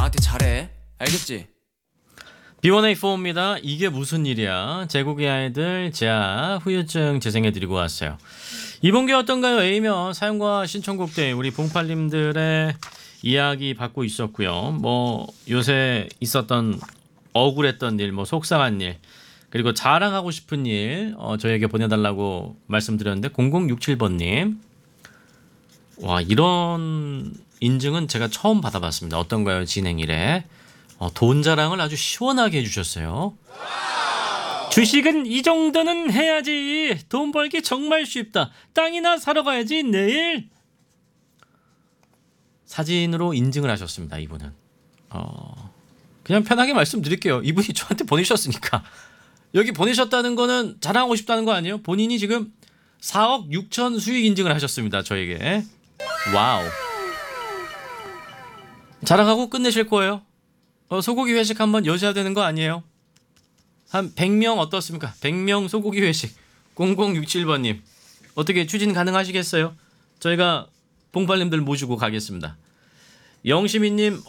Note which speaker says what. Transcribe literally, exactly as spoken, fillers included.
Speaker 1: 나한테 잘해. 알겠지?
Speaker 2: 비원에이포입니다. 이게 무슨 일이야? 제국의 아이들 제아 후유증 재생해드리고 왔어요. 이번 게 어떤가요? A면 사연과 신청곡들 우리 봉팔님들의 이야기 받고 있었고요. 뭐 요새 있었던 억울했던 일, 뭐 속상한 일, 그리고 자랑하고 싶은 일 어, 저에게 보내달라고 말씀드렸는데 공공육칠 번님 와 이런 인증은 제가 처음 받아봤습니다. 어떤가요? 진행일에 어, 돈 자랑을 아주 시원하게 해주셨어요. 주식은 이 정도는 해야지. 돈 벌기 정말 쉽다. 땅이나 사러 가야지 내일. 사진으로 인증을 하셨습니다. 이분은 어, 그냥 편하게 말씀드릴게요. 이분이 저한테 보내셨으니까 여기 보내셨다는 거는 자랑하고 싶다는 거 아니에요? 본인이 지금 사억 육천 수익 인증을 하셨습니다. 저에게. 와우. 자랑하고 끝내실 거예요? 어, 소고기 회식 한번 여셔야 되는 거 아니에요? 한 백 명 어떻습니까? 백 명 소고기 회식 공공육칠 번님 어떻게 추진 가능하시겠어요? 저희가 봉팔님들 모시고 가겠습니다. 영시민님